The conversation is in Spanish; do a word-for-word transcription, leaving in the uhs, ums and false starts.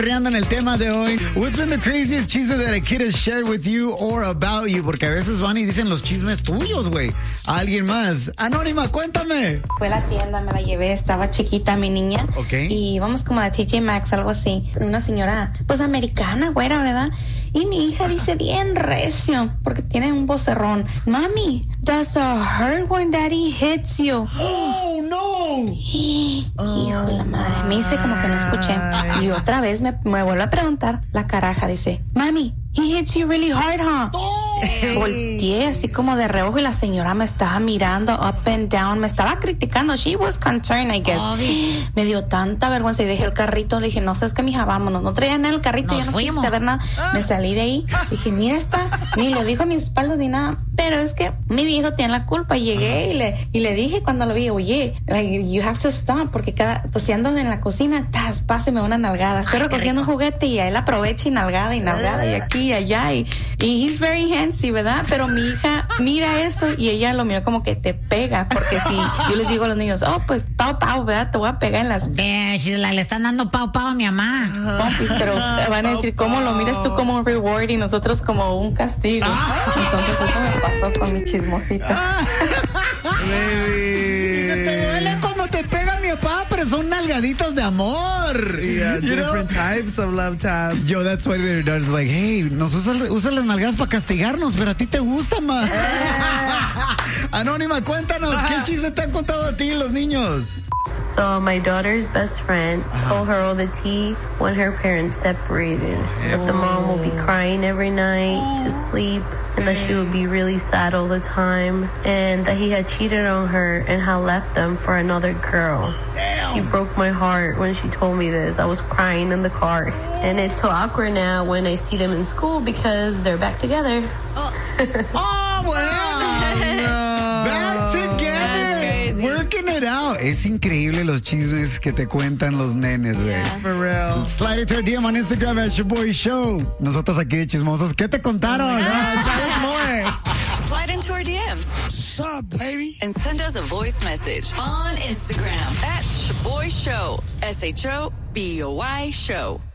En el tema de hoy, what's been the craziest chisme that a kid has shared with you or about you? Porque a veces van y dicen los chismes tuyos, güey, a alguien más. Anónima, cuéntame. Fue a la tienda, me la llevé, estaba chiquita mi niña. Ok. Y íbamos como a T J Maxx, algo así. Una señora, pues americana, güera, ¿verdad? Y mi hija dice bien recio, porque tiene un vocerrón. Mami, does it hurt when daddy hits you? Oh, no. Hijo de la madre, me dice como que no escuché. Y otra vez me, me vuelve a preguntar, la caraja dice, mami, he hits you really hard, huh? Oh. Volteé así como de reojo y la señora me estaba mirando up and down, me estaba criticando. She was concerned, I guess. Oh. Me dio tanta vergüenza y dejé el carrito. Le dije, no sabes qué, mija, vámonos. No traía nada en el carrito, ya no quise ver nada. Me salí de ahí. Dije, mira esta, ni lo dijo a mis espaldas ni nada. Pero es que mi viejo tiene la culpa. Y llegué y le, y le dije cuando lo vi, oye, like, you have to stop, porque cada, pues si ando en la cocina, tas, páseme una nalgada. Estoy recogiendo un juguete y a él aprovecha y nalgada y nalgada y aquí y allá. Y, y he's very handsy, ¿verdad? Pero mi hija mira eso y ella lo mira como que te pega, porque si yo les digo a los niños, oh, pues pau pau, ¿verdad? Te voy a pegar en las... Yeah, la, le están dando pau pau a mi mamá. Pompis, pero te van a decir, ¿cómo lo miras tú como un reward y nosotros como un castigo? Entonces eso me pasó con mi chismosita. Baby. Te duele como te pega mi papá, pero son nalgaditas de amor. Yeah, you different know? Types of love taps. Yo, that's why they're it's like, hey, nos usan usa las nalgadas para castigarnos, pero a ti te gusta más. Anónima, cuéntanos, ¿qué chisme te han contado a ti los niños? So my daughter's best friend told her all the tea when her parents separated. That the mom will be crying every night to sleep, and that she would be really sad all the time, and that he had cheated on her and had left them for another girl. Damn. She broke my heart when she told me this. I was crying in the car, and it's so awkward now when I see them in school because they're back together. Oh, oh well, no. Back together, working it out. Es increíble los chismes que te cuentan los nenes, güey. Yeah. For real. Slide it to our D M on Instagram at Shaboy Show. Nosotros aquí de chismosos, ¿qué te contaron? Yeah, tell us more. Slide into our D Ms. What's up, baby? And send us a voice message on Instagram at Shaboy Show. S H O B O Y Show.